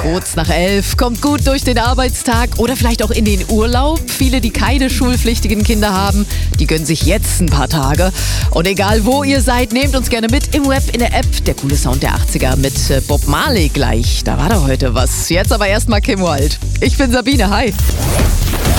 Kurz nach 11, kommt gut durch den Arbeitstag oder vielleicht auch in den Urlaub. Viele, die keine schulpflichtigen Kinder haben, die gönnen sich jetzt ein paar Tage. Und egal wo ihr seid, nehmt uns gerne mit im Web, in der App. Der coole Sound der 80er mit Bob Marley gleich. Da war doch heute was. Jetzt aber erstmal Kim Wilde. Ich bin Sabine, hi.